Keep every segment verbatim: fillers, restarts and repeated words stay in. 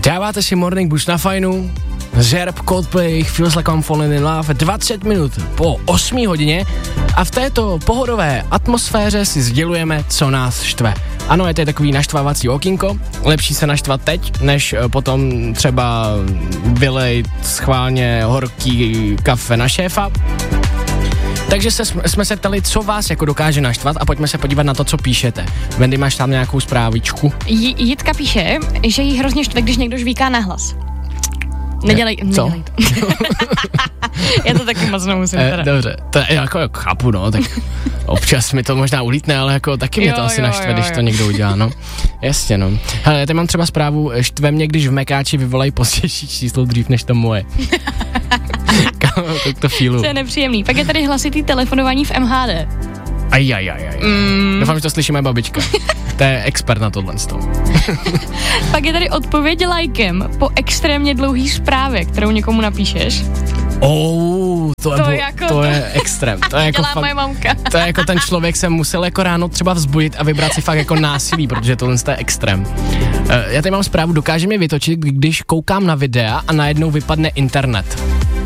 Dáváte si Morning Boost na fajnu, Zerb, Coldplay, Feels Like I'm Falling in Love, dvacet minut po osmé hodině a v této pohodové atmosféře si sdělujeme, co nás štve. Ano, je to takový naštvávací okýnko, lepší se naštvat teď, než potom třeba vylejt schválně horký kafe na šéfa. Takže se, jsme se ptali, co vás jako dokáže naštvat a pojďme se podívat na to, co píšete. Wendy, máš tam nějakou zprávičku? J- Jitka píše, že jí hrozně štve, když někdo žvíká nahlas. Nedělej, co? nedělej to. Já to taky moc nemusím eh, teda. Dobře, to je jako, jako chápu, no, tak občas mi to možná ulítne, ale jako taky mě to jo, asi jo, naštve, jo, když jo. to někdo udělá, no. Jasně, no. Hele, já tady mám třeba zprávu, štve mě, když v Mekáči vyvolají pozdější číslo dřív než to moje. Kámo, tak to fílu. To je nepříjemný. Pak je tady hlasitý telefonování v M H D. Aj, aj, aj, aj. Mm. Doufám, že to slyší moje babička. To je expert na tohle. Pak je tady odpověď lajkem po extrémně dlouhý zprávě, kterou někomu napíšeš. Oh, to, To je, jako to to- je extrém. To je jako Dělá fakt, moje mamka. to je jako ten člověk se musel jako ráno třeba vzbudit a vybrat si fakt jako násilí, protože tohle je extrém. Uh, já tady mám zprávu, dokáže mi vytočit, když koukám na videa a najednou vypadne internet.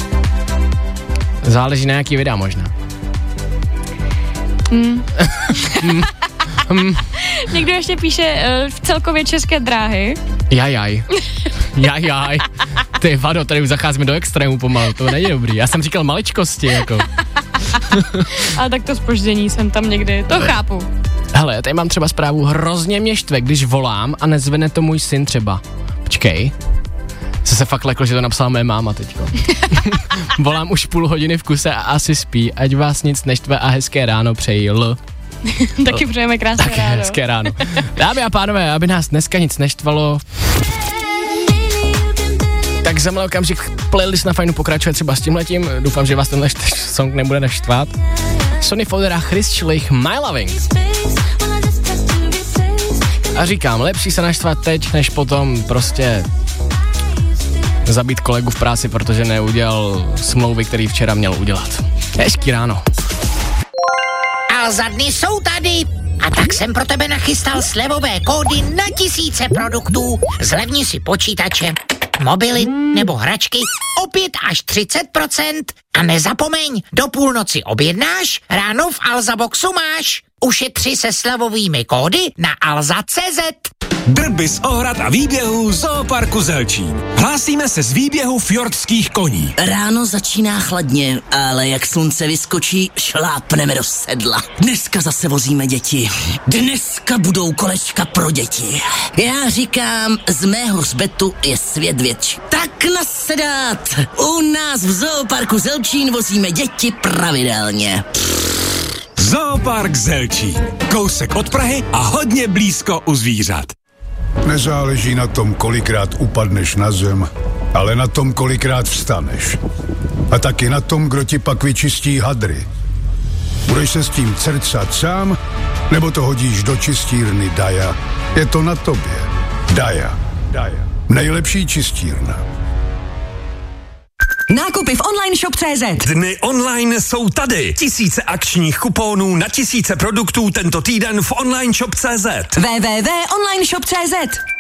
Záleží na jaký videa možná. Mm. mm. Někdo ještě píše uh, v celkově České dráhy. Jajaj. Jajaj. Ty vado, tady už zacházíme do extrému pomalu, to není dobrý. Já jsem říkal maličkosti, jako. Ale tak to zpoždění jsem tam někdy, to chápu. Hele, tady mám třeba zprávu, hrozně mě štve, když volám a nezvene to můj syn třeba. Počkej. Jsem se fakt lekl, že to napsala mé máma teďko. Volám už půl hodiny v kuse a asi spí, ať vás nic neštve a hezké ráno přeji L. Taky přejeme krásné Taky ráno. hezké ráno. Dámy a pánové, aby nás dneska nic neštvalo, tak za malý okamžik playlist na fajnu pokračuje třeba s tímhletím. Doufám, že vás tenhle song nebude neštvat. Sonny Fodder a Chris Chilich, My Loving. A říkám, lepší se naštvat teď, než potom prostě zabít kolegu v práci, protože neudělal smlouvy, který včera měl udělat. Hezký ráno. Alza dny jsou tady a tak jsem pro tebe nachystal slevové kódy na tisíce produktů. Zlevni si počítače, mobily nebo hračky o pět až třicet procent. A nezapomeň, do půlnoci objednáš, ráno v Alza Boxu máš. Ušetři se slevovými kódy na alza tečka cé zet. Drby z ohrad a výběhů Zooparku Zelčín. Hlásíme se z výběhu fjordských koní. Ráno začíná chladně, ale jak slunce vyskočí, šlápneme do sedla. Dneska zase vozíme děti. Dneska budou kolečka pro děti. Já říkám, z mého hřbetu je svět větší. Tak nasedat! U nás v Zooparku Zelčín vozíme děti pravidelně. Zoopark Zelčín. Kousek od Prahy a hodně blízko u zvířat. Nezáleží na tom, kolikrát upadneš na zem, ale na tom, kolikrát vstaneš. A taky na tom, kdo ti pak vyčistí hadry. Budeš se s tím cercat sám, nebo to hodíš do čistírny Daja? Je to na tobě. Daja. Daja. Nejlepší čistírna. Nákupy v online shop tečka cé zet. Dny online jsou tady. Tisíce akčních kuponů na tisíce produktů tento týden v online shop tečka cé zet. w w w tečka online shop tečka cé zet.